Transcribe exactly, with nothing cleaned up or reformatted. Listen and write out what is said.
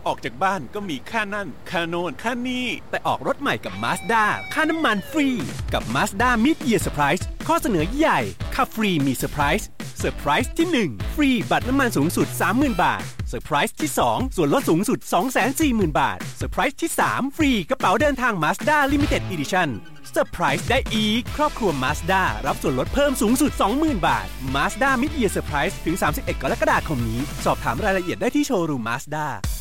ออกจากบ้านก็มีค่านั่นค่าโน่นค่านี่แต่ออกรถใหม่กับ Mazda ค่าน้ำมันฟรีกับ Mazda Mid-Year Surprise ข้อเสนอใหญ่ค่าฟรีมีเซอร์ไพรส์เซอร์ไพรส์ที่หนึ่งฟรีบัตรน้ำมันสูงสุด สามหมื่น บาทเซอร์ไพรส์ที่สองส่วนลดสูงสุด สองแสนสี่หมื่น บาทเซอร์ไพรส์ที่สามฟรีกระเป๋าเดินทาง Mazda Limited Editionเซอร์ไพรส์ได้อีกครอบครัว Mazda รับส่วนลดเพิ่มสูงสุด สองหมื่น บาท Mazda Mid-Year Surprise ถึงสามสิบเอ็ดกรกฎาคมนี้สอบถามรายละเอียดได้ที่โชว์รูม Mazda